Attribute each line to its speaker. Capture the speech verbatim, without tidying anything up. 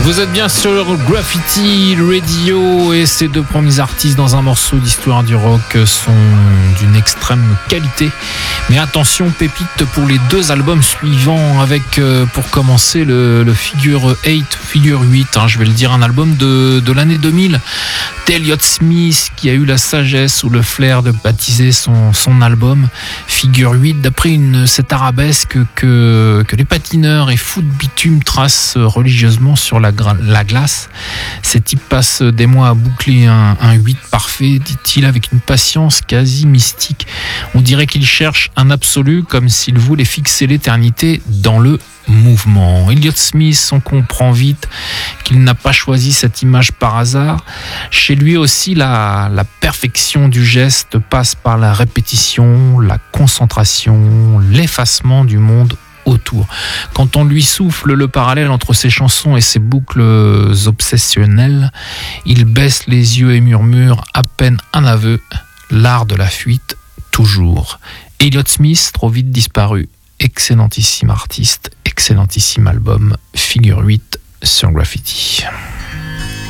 Speaker 1: Vous êtes bien sur Graffiti Radio et ces deux premiers artistes dans un morceau d'histoire du rock sont d'une extrême qualité. Mais attention, pépite pour les deux albums suivants avec, euh, pour commencer, le, le Figure huit, Figure huit, hein, je vais le dire, un album de, de l'année deux mille d'Elliott Smith qui a eu la sagesse ou le flair de baptiser son, son album Figure huit d'après une, cette arabesque que, que les patineurs et fous de bitume tracent religieusement sur la, la glace. Ces types passent des mois à boucler un, un huit parfait, dit-il, avec une patience quasi mystique. On dirait qu'ils cherchent un absolu comme s'ils voulaient fixer l'éternité dans le mouvement. Elliott Smith, on comprend vite qu'il n'a pas choisi cette image par hasard. Chez lui aussi, la, la perfection du geste passe par la répétition, la concentration, l'effacement du monde autour. Quand on lui souffle le parallèle entre ses chansons et ses boucles obsessionnelles, il baisse les yeux et murmure à peine un aveu, l'art de la fuite toujours. Elliott Smith, trop vite disparu, excellentissime artiste, excellentissime album, Figure huit sur Graffiti.